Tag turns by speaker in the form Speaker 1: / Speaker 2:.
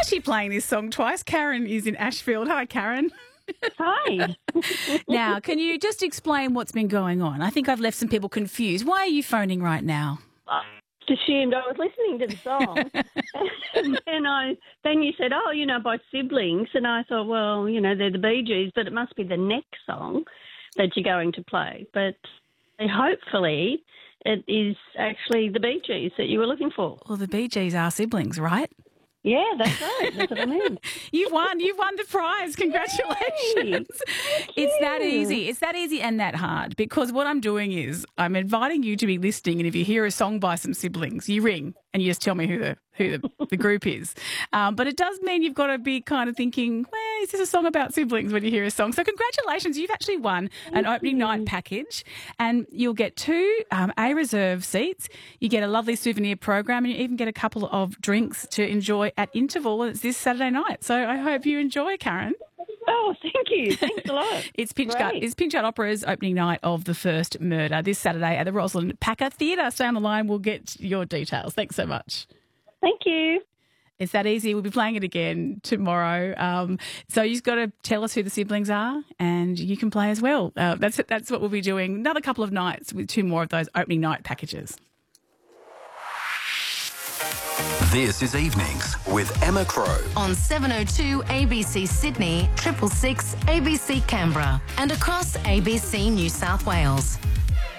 Speaker 1: actually playing this song twice. Karen is in Ashfield. Hi, Karen.
Speaker 2: Hi.
Speaker 1: Now, can you just explain what's been going on? I think I've left some people confused. Why are you phoning right now?
Speaker 2: I assumed I was listening to the song. and then you said, by siblings. And I thought, well, they're the Bee Gees, but it must be the next song that you're going to play. But hopefully it is actually the Bee Gees that you were looking for.
Speaker 1: Well, the Bee Gees are siblings, right?
Speaker 2: Yeah, that's right. That's what I mean.
Speaker 1: You've won the prize. Congratulations. It's that easy. It's that easy and that hard, because what I'm doing is I'm inviting you to be listening, and if you hear a song by some siblings, you ring and you just tell me who the group is. But it does mean you've got to be kind of thinking, well, is this a song about siblings when you hear a song? So congratulations. You've actually won an opening night package, and you'll get 2 A reserve seats. You get a lovely souvenir program, and you even get a couple of drinks to enjoy at interval. And it's this Saturday night. So I hope you enjoy, Karen.
Speaker 2: Oh, thank you. Thanks a lot.
Speaker 1: It's Pinch Gut Opera's opening night of The First Murder this Saturday at the Rosalind Packer Theatre. Stay on the line. We'll get your details. Thanks so much.
Speaker 2: Thank you.
Speaker 1: It's that easy. We'll be playing it again tomorrow. So you've got to tell us who the siblings are, and you can play as well. That's what we'll be doing. Another couple of nights with 2 more of those opening night packages.
Speaker 3: This is Evenings with Emma Crow.
Speaker 4: On 702 ABC Sydney, 666 ABC Canberra, and across ABC New South Wales.